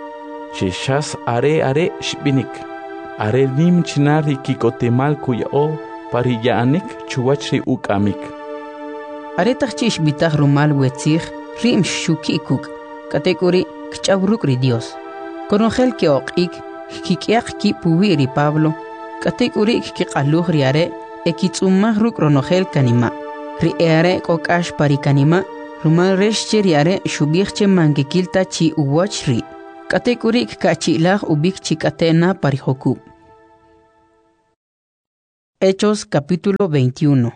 cheshas are shbinik are nim chinari kikotemal kuyao pari yaanik chuwachri ukamik are taqchish bitag rumal wetzih rim shukikuk katekuri kchabruk ri Dios konogel ke oqik kikiaq ki puwi ri Pablo katekuri ki qaluh ri are ekitsumah ruk ronogel kanima ri eare kokash parikanima rumal reshche riare shubirche mangekilta chi uwachri katekurik kachilah ubik chikatena parijokub. Hechos capítulo 21.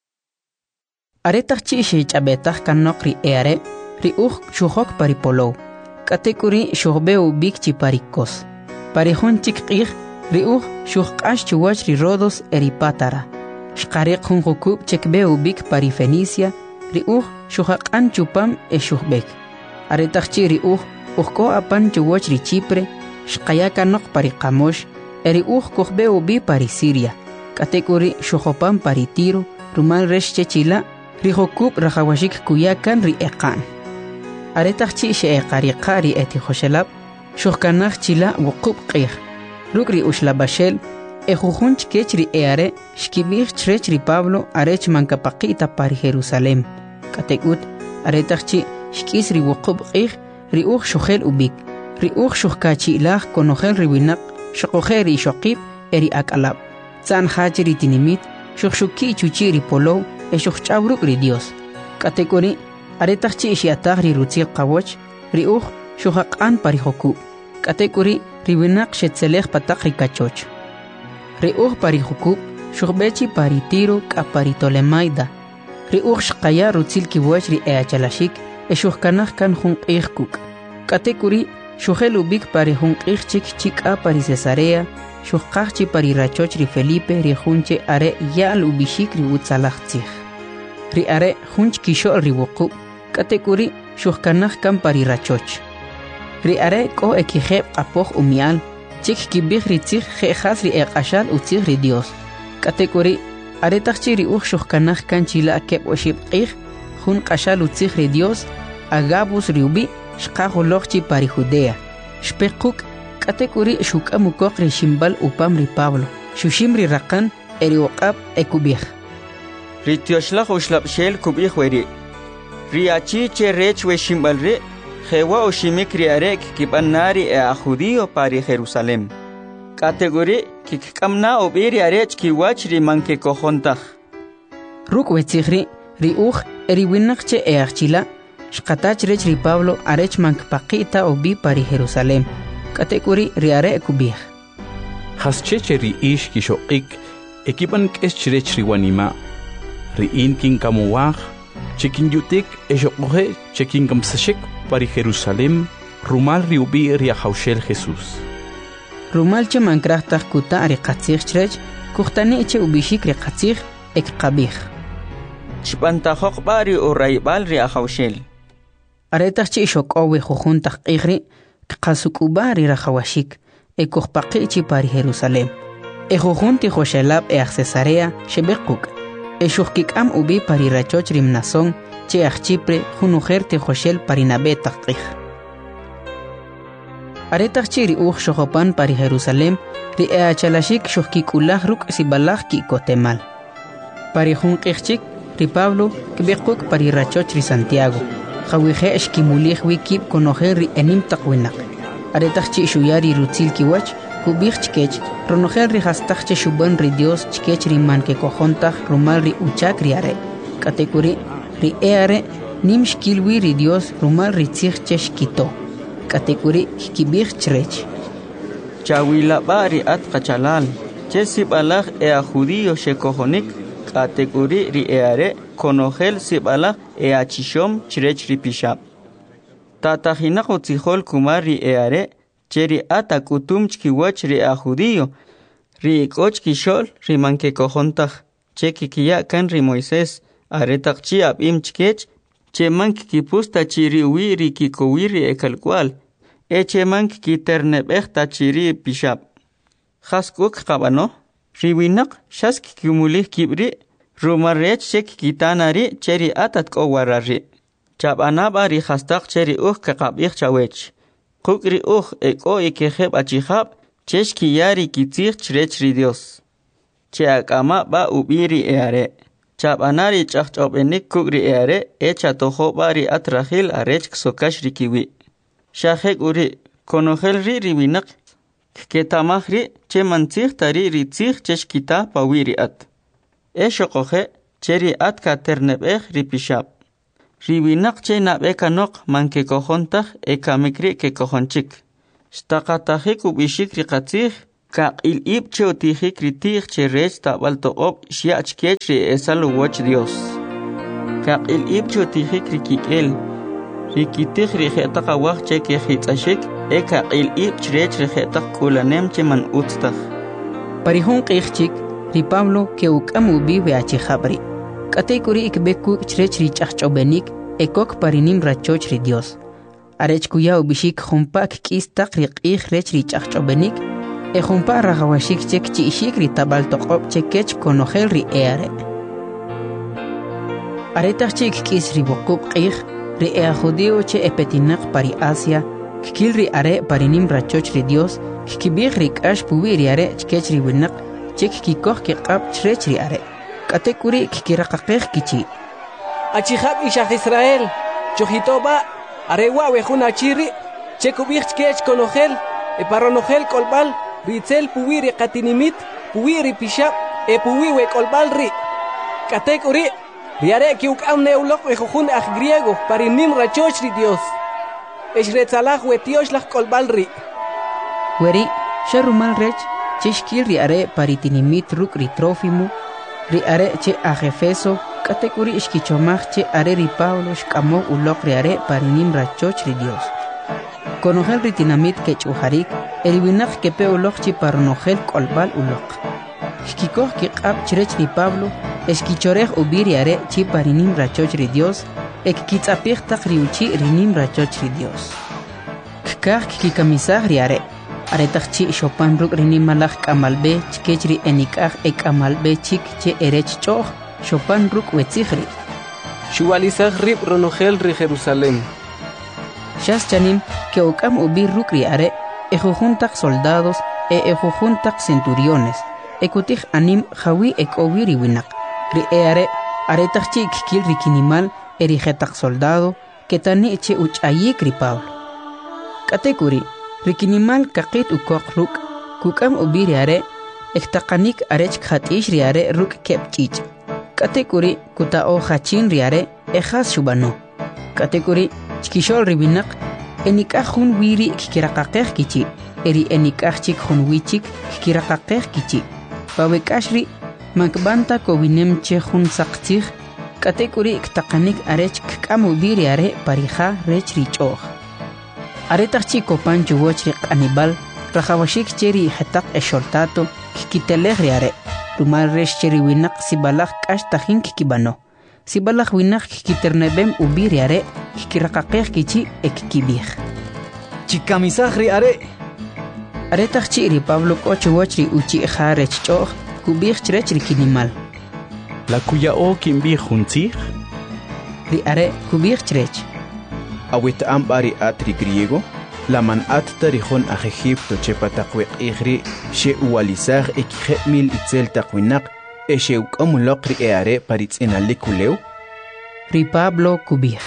Aretach chi shichabetach kanok ri eare ri shuhok paripolo katekuri shuhbe ubik chi parikos parihon chikqih ri shuhqash chuwach ri rodos eripatara shqariq hunjokub chekbe ubik parifenicia ri shuhaqan chupam shuhbek aretach chi ri ko apan chuwach ri Chipre shqaya kanok pariqamosh eri kohbe ubi pari Siria katekuri shuhopam pari Tiro rumal reshche chila ri hokub rajawashik kuyakan ri eqan aretach chi sheqariqa ri eti khoshelab shuhkanach chila wuqub qih rukri ushlabashel ejujunch kech ri eare shkibich chrech ri Pablo arech mankapaqita pari Jerusalem katekut aretach chi shkis ri wuqub qih ri shuhel ubik ri shuhkachi ilah konohel ri winak shoqoher ri shoqib eri akalab zan hajri tinimit shuhshuki chuchi ri polo shuhchabruk ri Dios katekuri aretach chi shiatag ri rutzi qawoch ri shuhaqan parijokub katekuri ri winak shetzelej patak ri kachoch ri parijokub shuhbechi pari Tiro kapari Tolemaida ri shqaya rutzil kiwach ri eachalashik shuhkanach kan junqih kuk katekuri shuhel ubik pari junqih chik pari Cesarea shuhqachchi pari rachoch ri Felipe ri junche are yal ubishik ri utzalachtzich ri are junch kishol ri wuqub katekuri shuhkanach kan pari rachoch ri are ko ekijeb qapoh umial chik kibih ri tzich khas ri eqashal utzich ri Dios katekuri are tachchi ri shuhkanach kan chila keb oshib qih jun qashal utzich ri Dios Agabus riubi shqajuloqchi pari Judea shpequk katekuri shukamukok ri shimbal upam ri Pablo shushim ri raqan eri oqab ekubih ri tioshlaq ushlabshel kubih weri ri achi che rech we shimbal ri jewa oshimik ri arek kibanari a judío pari Jerusalem kategori kikkamna obiri arech kiwach ri manke kojontaj ruk wetzigri ri eri winaqche eachila shqatach rech ri Pablo arech mankpaqita obi pari Jerusalem katekuri ri are ekubih hascheche ri kishoqik ekipan keschrech ri wanima ri kin kamuwaj chikin yutik eshoqoje chikin kamsashik pari Jerusalem rumal ri ubi ri haushel Jesus rumal che mankrahtaj kuta ri qatzich chrech kuhtani che ubishik ri qatzich ekqabih chpantajoq bari o raibal ri haushel aretach chi shoqowe jujuntaj qihri qasukubari rajawashik ekojpaqichi pari Jerusalem jujunti joshelab Cesarea shebequk shuhkikam ubi pari rachoch rimnason che Chipre junujerti joshel pari nabetaq qih aretach chi ri shohopan pari Jerusalem ri achalashik shuhkikulah ruk sibalaj ki kotemal pari junqihchik ri Pablo kbequk pari rachoch ri Santiago Khawije eshkimulih wikib konojer ri enim taqwinak aretach chi shuyari rutzil kiwach kubich chkech ronojer ri hastach che shuban ri Dios chkech ri man ke kojontaj rumal ri uchak ri are katekuri ri eare nim shkilwi ri Dios rumal ri tzich che shkito katekuri kibich chrech chawila bari at qachalal che sibalaj a judío shekojonik katekuri ri eare konojel sibalaj achishom chrech ri pishab tatahina qotzijol kumar ri eare cheri atakutum chkiwach ri a judío ri koch kishol ri manke kojontaj che kikiya kan ri Moisés aretaq chi abim chkech che mank kipusta chiri wi ri kikowi ri ekalkwal che mank kiternebej ta chiri pishab khaskuk qabano ri winaq shask kumulih kibri rumarech chek kitanari cheri atat kowarari chabanaba ri khastaq cheri kaqabih chawech qukri eko ikejeb achihab cheshki yari kitzich chrech ri Dios che akama ba ubiri eare chabanari chaqchobenik kukri eare echa tojo bari atrahil arech sokash ri kiwi shahek uri konogel ri winaq ketamahri che mantzich tari ri tzich cheshkita pawiri at shoqoje cheri atka ternebej ripishab. Ribinak che nabe kanok manke kojontaj ekamikri ke kojonchik. Shtaqatajik ubishik riqatzij kaq ilib che utijik ritij che rech tabal toqob shiach kech ri esalo woch Dios. Kaq ilib che utijik rikikel rikitij rijeta qawaj che ke hitzashik kaq ilib chrech rijeta kulanem che man utstaj. Parihun qichik ri Pablo ke ukamu bibe achi khabri. Kateikuri ikbeku chrech ri chachchobenik ekok parinim rachoch ri Dios. Arech kuya ubishik khumpak kistaq riqih rech ri chachchobenik e khumpa ragawashik chek chi ishik ri tabal toqob chekech konojel ri eare. Aretach chik kis ri boqub qih ri ea judio che epetinak pari Asia kikil ri are parinim rachoch ri Dios kikibig ri kash puwi ri are chkech ri winak chek kikoh ki qab chrech ri are. Katekuri kikiraqaqih kichi. Achihab ishach Israel, chojitoba, arewa wejun achiri, chekubich kech konojel, eparonojel kolbal, ritzel puwiri qatinimit, puwiri pishab, puwiwe kolbal ri. Katekuri, riare kiukam neulok wejujun aj griego, parinim rachoch ri Dios. Eshretzalaj wetiosh laj kolbal ri. Weri, sharumal rech, cheshkil riare paritinimit ruk ri Trófimo, ri are che a Efeso katekuri ishkichomaj che are ri Pablo shkamo ulok ri are parinim rachoch ri Dios. Konojel ri tinamit ke chuharik eriwinaj ke pe ulok chi paronojel kolbal ulok. Shkikoh ki qab chrech ri Pablo eshkichorej ubiri are chi parinim rachoch ri Dios ek kitzapij taq ri uchi rinim rachoch ri Dios. Kikaj kikamisaj ri are aretachchi Chopin ruk rinimalaj kamalbe chkechri enikaj ekamalbe chik che erech choh Chopin ruk wetzijri. Shualizaj rib ronojel ri Jerusalén. Shas chanim ke okam ubi ruk ri are ejujuntak soldados ejujuntak centuriones ekutij anim jawi ekowiri winak ri are aretachchi kikil ri kinimal erijetak soldado ketani che uchayik ri Pablo. Katekuri Rikinimal kakit ukok ruk kukam ubiri are ektaqanik arech khatish riare ruk kepchich. Katekuri kutao hachin riare ejas shubano. Katekuri chkishol ribinak enikaj hun wiri kikiraqaqej kichi eri enikaj chik hun wichik kikiraqaqej kichi. Pawekashri makbanta kowinem che hun saqtij. Katekuri ektaqanik arech kukam ubiri are parija rech richoh. Aretachchi kopan chuwochri qanibal rajawashik cheri hetaq esholtato kikitelej riare rumal resh cheri winak sibalaj k'ax tajin kikibano sibalaj winak kikiternebem ubi riare kikiraqaqej kichi ekikibij chikamisaj riare aretachchi ri Pablo k'ochuwochri uchi jarech ch'oj kubij chrech ri kinimal la kuyao kimbij juntzij riare kubij chrech Awit ambari atri griego, la man at tarihon a Egipto chepatakwek igri, she ualizag ekijemil itzel takwinak, she ukamulokri eare paritz inalikuleu. Ri Pablo kubij.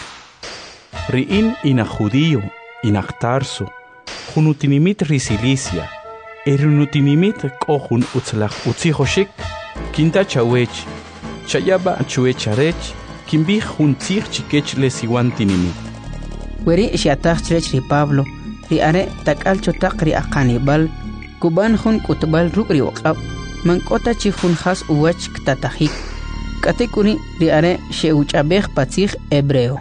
Riin ina judío, ina Tarso, junutinimit ri Cilicia, erunutinimit kohun utzlach utzihoshik, kinta chawech, chayaba chuecharech, kimbij juntzig chikech lesiwantinimit. Weri shiatach chrech ri Pablo ri are takal chotaq ri aqanibal kuban hun kutbal ruk ri waqab mankota chi hun khas uwach ktatajik katekuri ri are sheuchabej patzij hebreo.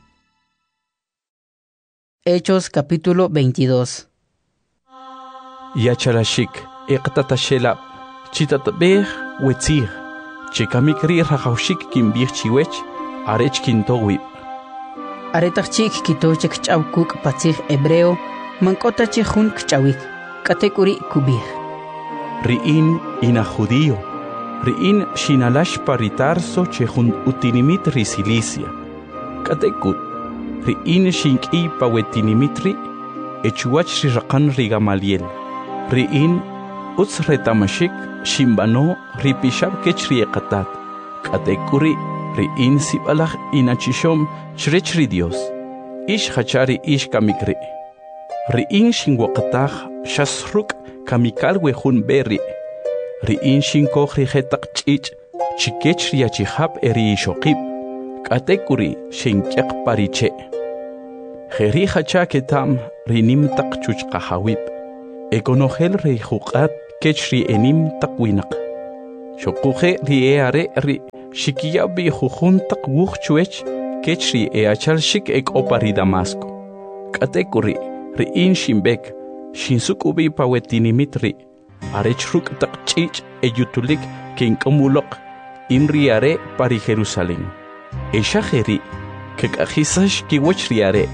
Hechos capítulo 22. Yachalashik eqtatashela chitatbej wetzig chikamikri rajawshik kimbij chiwech arech kintowi Aretachchik kitochek ch'awkuk patzij hebreo mankota chi jun kch'awik katekuri kubij. Riin ina judío, riin shinalash paritarso che jun utinimit ri Cilicia. Katekut, riin shink'i pawetinimitri, echuach ri raqan ri Gamaliel. Riin utz retamashik shimbano ri pishab kech ri eqatat. Katekuri riin sibalaj inachishom chrech ri Dios. Ish hachari ish kamikri. Riin shinwaqataj shasruk kamikal wejun berri. Riin shinkoj ri jetak ch'ich chikech riachihap eri shokib katekuri shinkyaq pariche Jeri hacha ketam rinim tak chuch kahawib Ekonogel ri huqat kechri enim takwinaq Shokuje ri eare ri shikiyabi jujun tak wuj chuech kechri eachal shik ek opari Damasco Katekuri ri in shimbek shinsukubi pawetinimitri arechruk tak chich eyutulik kinkamulok inriare pari Jerusalén Eshajeri kekajisash kiwachriare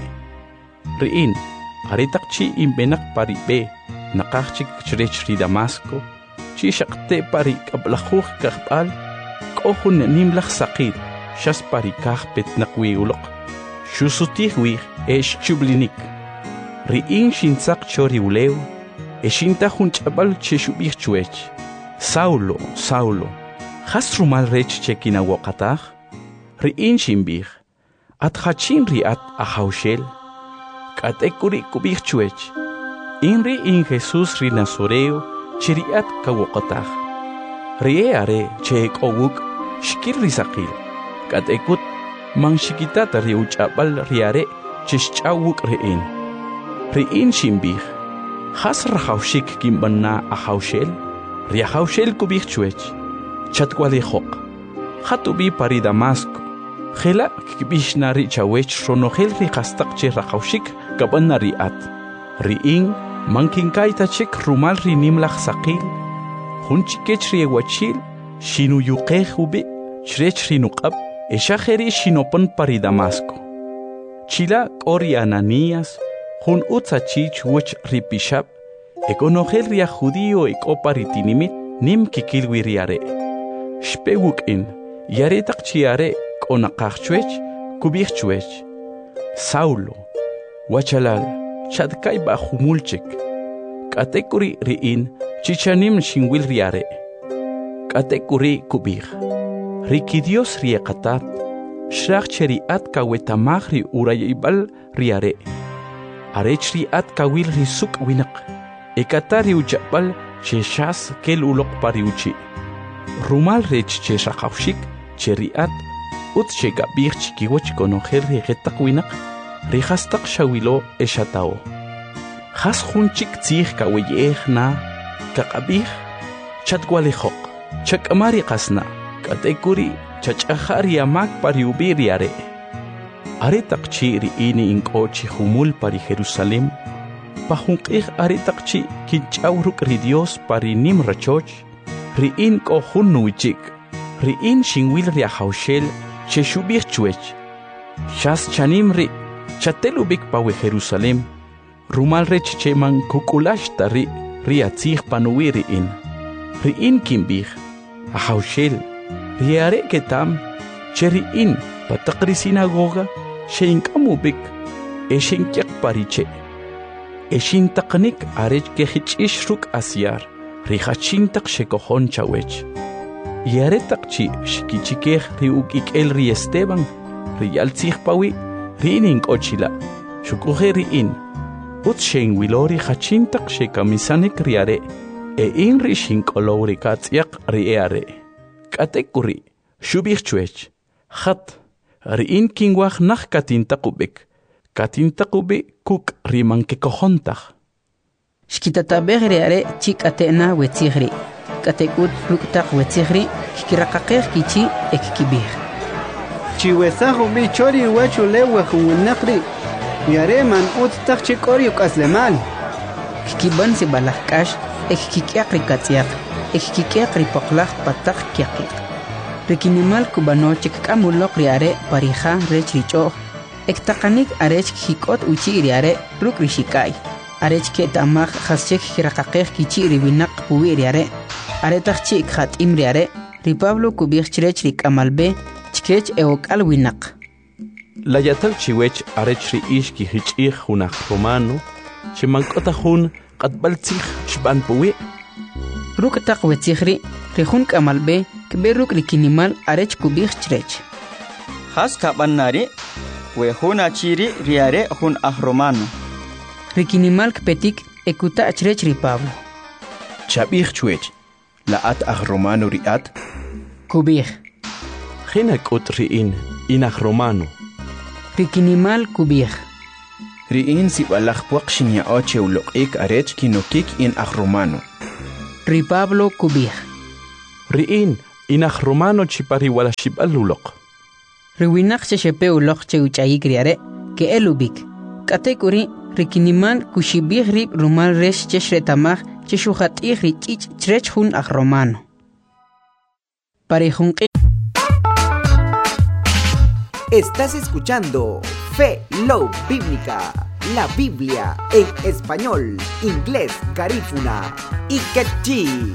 Riin aretakchi imbenak pari be nakachik chrechri Damasco chishakte pari kablajuj kahbal kohun nimlach saqid shas pari kahpet nakwiulok shusutihwih esh chublinik Riin shinsak chori uleu eshinta hunchabal cheshubih chuech Saulo hasrumal rech chekina wokatah Riin shimbih atjachin riat ahaushel Katekuri kubih chuech Inri in Jesús ri Nazoreo chiriat kawokatah Rieare cheek owuk shkir risakil Katekut mang shikitata riuchabal riare cheshchawuk rein Riin shimbih Has rahaushik kimbanna ahaushel Riahaushel kubih chuech Chatwalejok Hatubi pari Damasco Jela kibishnari chawech ronogel rikastak che rahaushik kabanna riat Riin mankinkaita chek rumal rinimlach saqil Hunchikech riewachil shinuyuqej ubi chrech rinuqab eshajeri shinopan pari Damasco Chila kori Ananías Hun utzachich wuch ripishab ekonogel ria judío ekoparitinimit nim kikilwi riare Shpewuk in yare takchiare konaqachchuech kubihchuech Saulo wachalal chadkay bajumulchek katekuri riin chichanim shinwil riare katekuri kubih Riki Dios riekatat shrachcheri at kawetamagri urayibal riare Arechri at kawil risuk winak Ekatari uchapal sheshas kel ulok pariuchi Rumal rech cheshakawshik cheriat Ut shekabir chikiwach konogel regetak winak Rihastak shawilo eshatao Has hunchik tzih kaweyeh na Kakabih Chatwalejok Chakamari kasna Katekuri chachahari amak pariubiriare Aretakchi riini inkochi humul pari Jerusalem Pahunqih aretakchi kinchawruk ri Dios pari nim rachoch Riin kohun nuichik Riin shinwil riahaushel cheshubih chuech Shas chanim ri chatelubik pawe Jerusalem Rumal rech cheman kukulash tari riatzih panuwi Riin kimbih Ahaushel Riare ketam cheriin patakri sinagoga Sheinkamubik Eshinkyak pariche Eshintaknik arech kehichishruк asyar Rihachintak shekohon chawech Yaretakchi shikichikej riukik el ri Esteban Riyaltzih pawi riinin ochila Shukuje riin Ut sheinwilori hachintak shekamisanik riare in ri shinkolori katziak riare Katekuri shubich chuech Hat Riin kingwach nach katintakubik kuk riman kekohontach Shkitatabeg riare chik atena wetzihri Katekut ruktak wetzihri kikirakakej kichi ekkibir Chiwezahu bichori wachu lewa huwinakri Yare man uttak chikori ukaslemal Kikiban si balahkash ekkikyak rikatziak ekkikyak ripoklach patak kyakik Rikinimal kubanochik kamulok riare parija rech richoh Ektakanik arech hikot uchi riare ruk rishikai Arech ketamach haschek hirakakej kichi ribinak puwi riare Aretach chik hat imriare Ripablo kubich chrech rikamalbe chkech eokal winak Layatal chiwech arech ri ishki hichih hunach romano Chimankota hun qatbaltzih shban puwi Ruk tak wetzihri rihun kamalbe Kberuk rikinimal arech kubich chrech Has kabannari Wehuna chiri riare hun ahromano Rikinimal kpetik ekuta chrech ri Pablo Chabich chuech La at ahromano riat Kubij. Hinak utriin, inach romano. Rikinimal kubij. Riin si balakpuak shinya oche ulok arech kinokik in romano. Ripablo kubij. Riin, inach romano chipari walashib alulok. Riwinak chepe ulok che uchayik riare, ke elubik. Katekuri, rikinimal kushibij rib rumal resh cheshretamaj cheshuhat iri chich chrech hun romano. Parejun. Estás escuchando Fe Love Bíblica, la Biblia en español, inglés, garífuna y quechí.